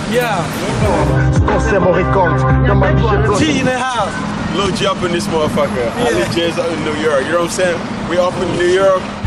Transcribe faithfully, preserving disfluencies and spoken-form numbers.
Yeah. G in the house. Little jump in this motherfucker. Yeah. I legit in New York. You know what I'm saying? We off in New York.